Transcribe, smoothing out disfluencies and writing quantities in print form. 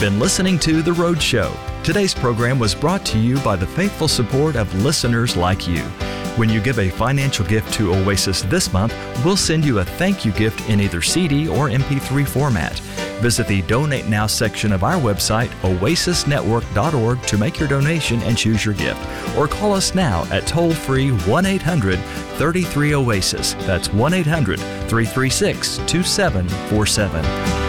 been listening to The Road Show. Today's program was brought to you by the faithful support of listeners like you. When you give a financial gift to Oasis this month, we'll send you a thank you gift in either CD or MP3 format. Visit the Donate Now section of our website, oasisnetwork.org, to make your donation and choose your gift. Or call us now at toll-free 1-800-33-OASIS. That's 1-800-336-2747.